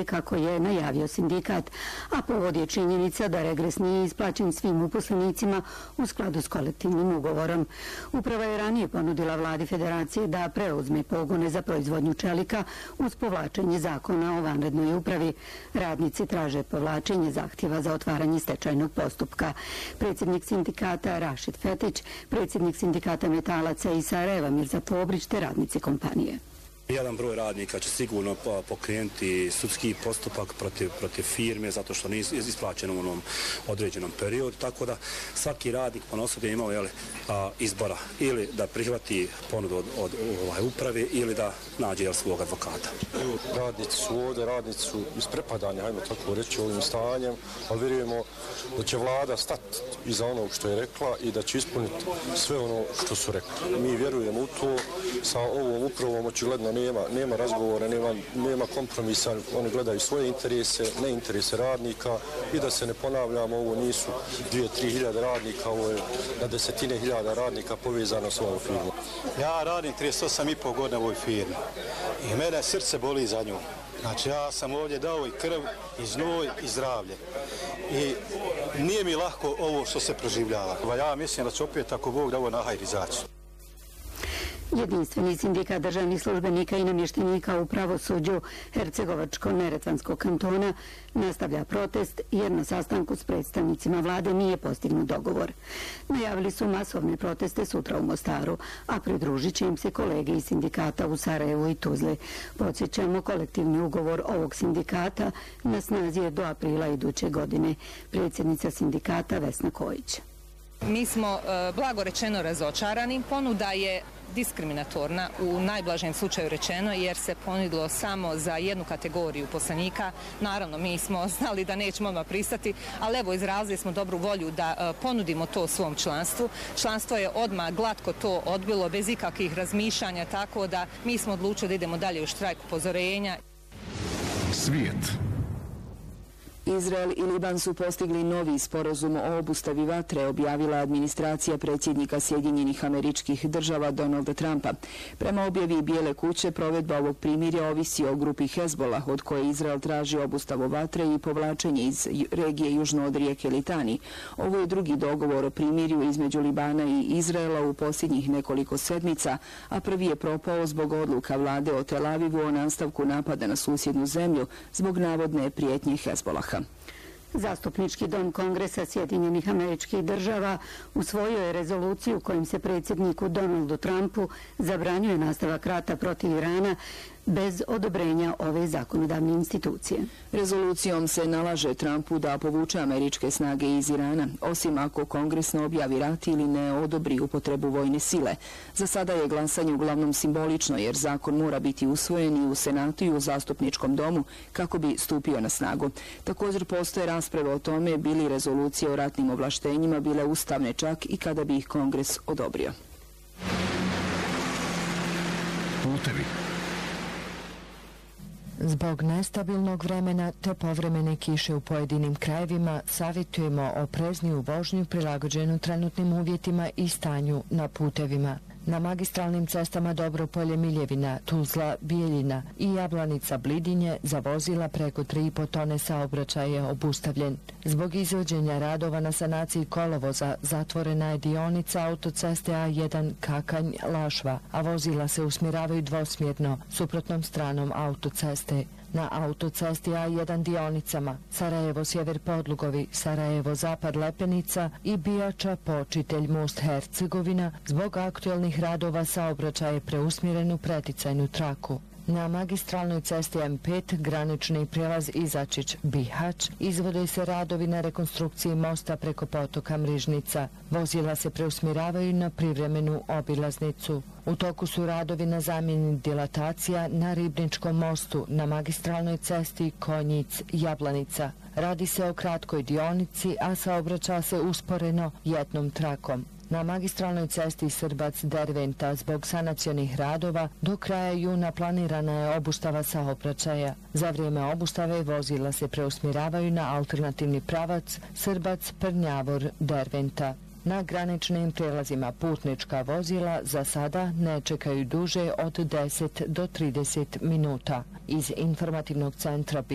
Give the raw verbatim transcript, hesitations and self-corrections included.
kako je najavio sindikat, a povod je činjenica da regres nije isplaćen svim uposlenicima u skladu s kolektivnim ugovorom. Uprava je ranije ponudila vladi federacije da preuzme pogone za proizvodnju čelika uz povlačenje zakona o vanrednoj upravi. Radnici traže povlačenje zahtjeva za otvaranje stečajnog postupka. Predsjednik sindikata Rašid Fetić, predsjednik sindikata metalaca iz Sarajeva Mirza Pobrić te radnici kompanije. Jedan broj radnika će sigurno pokrenuti sudski postupak protiv, protiv firme zato što nije isplaćeno u onom određenom periodu, tako da svaki radnik ponosno je imao jeli, a, izbora ili da prihvati ponudu od, od ovaj, uprave ili da nađe jel, svog advokata. Radnici su ovdje, radnici su isprepadani, hajmo tako reći, ovim stanjem, ali vjerujemo da će vlada stati iza onog što je rekla i da će ispuniti sve ono što su rekli. Mi vjerujemo u to, sa ovom upravom očigledno Nema, nema razgovora, nema, nema kompromisa, oni gledaju svoje interese, ne interese radnika i da se ne ponavljamo, ovo nisu dvije, tri hiljade radnika, ovo je na desetine hiljada radnika povezano s ovom firmom. Ja radim trideset osam i pol godina u ovoj firmi i mene srce boli za nju. Znači ja sam ovdje dao i krv, i znoj, i zdravlje. I nije mi lahko ovo što se proživljava. Ja mislim da će opet ako Bog da ovo nahajri izaći. Jedinstveni sindikat državnih službenika i namještenika u pravosuđu Hercegovačko-Neretvanskog kantona nastavlja protest jer na sastanku s predstavnicima vlade nije postignut dogovor. Najavili su masovne proteste sutra u Mostaru, a pridružit će im se kolege iz sindikata u Sarajevu i Tuzli. Podsjećamo, kolektivni ugovor ovog sindikata na snazi je do aprila iduće godine. Predsjednica sindikata Vesna Kojić. Mi smo, blago rečeno, razočarani. Ponuda je diskriminatorna u najblažem slučaju rečeno jer se ponudilo samo za jednu kategoriju poslanika. Naravno, mi smo znali da nećemo odmah pristati, ali evo izrazili smo dobru volju da ponudimo to svom članstvu. Članstvo je odmah glatko to odbilo bez ikakvih razmišljanja, tako da mi smo odlučili da idemo dalje u štrajk upozorenja. Svijet. Izrael i Liban su postigli novi sporazum o obustavi vatre, objavila administracija predsjednika Sjedinjenih Američkih Država Donalda Trumpa. Prema objavi Bijele kuće, provedba ovog primirja ovisi o grupi Hezbollah, od koje Izrael traži obustavu vatre i povlačenje iz regije južno od rijeke Litani. Ovo je drugi dogovor o primirju između Libana i Izraela u posljednjih nekoliko sedmica, a prvi je propao zbog odluka vlade o Tel Avivu o nastavku napada na susjednu zemlju zbog navodne prijetnje Hezbollaha. Zastupnički dom Kongresa Sjedinjenih Američkih Država usvojio je rezoluciju kojim se predsjedniku Donaldu Trumpu zabranjuje nastavak rata protiv Irana bez odobrenja ove zakonodavne institucije. Rezolucijom se nalaže Trumpu da povuče američke snage iz Irana, osim ako Kongres ne objavi rat ili ne odobri upotrebu vojne sile. Za sada je glasanje uglavnom simbolično jer zakon mora biti usvojen i u Senatu i u Zastupničkom domu kako bi stupio na snagu. Također postoje rasprave o tome bili rezolucije o ratnim ovlaštenjima bile ustavne čak i kada bi ih Kongres odobrio. Putevi. Zbog nestabilnog vremena te povremene kiše u pojedinim krajevima savjetujemo oprezniju vožnju prilagođenu trenutnim uvjetima i stanju na putevima. Na magistralnim cestama Dobropolje Miljevina, Tuzla, Bijeljina i Jablanica Blidinje za vozila preko tri i po tone saobraćaj je obustavljen. Zbog izvođenja radova na sanaciji kolovoza zatvorena je dionica autoceste A jedan Kakanj-Lašva, a vozila se usmjeravaju dvosmjerno suprotnom stranom autoceste. Na autocesti A jedan dionicama Sarajevo-Sjever Podlugovi, Sarajevo-Zapad Lepenica i Bijača-Počitelj Most Hercegovina zbog aktuelnih radova saobraćaj je preusmjeren u preticajnu traku. Na magistralnoj cesti M pet granični prijelaz Izačić-Bihać izvode se radovi na rekonstrukciji mosta preko potoka Mrižnica. Vozila se preusmjeravaju na privremenu obilaznicu. U toku su radovi na zamjeni dilatacija na Ribničkom mostu na magistralnoj cesti Konjic-Jablanica. Radi se o kratkoj dionici, a saobraća se usporeno jednom trakom. Na magistralnoj cesti Srbac-Derventa zbog sanacionih radova do kraja juna planirana je obustava saobraćaja. Za vrijeme obustave vozila se preusmjeravaju na alternativni pravac Srbac-Prnjavor-Derventa. Na graničnim prijelazima putnička vozila za sada ne čekaju duže od deset do trideset minuta. Iz informativnog centra